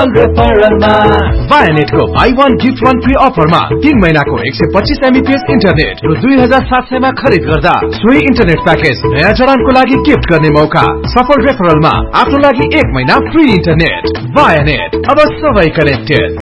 सफल रेफरलमा वायानेटको buy one gift one free अफरमा 3 महिनाको 125 MBPS इन्टरनेट रु 2700 मा खरिद गर्दा सोही इन्टरनेट प्याकेज नयाँ जडानको लागि गिफ्ट गर्ने मौका। सफल रेफरलमा आफ्नो लागि 1 महिना फ्री इन्टरनेट। वायानेट, अब सबै कनेक्टेड।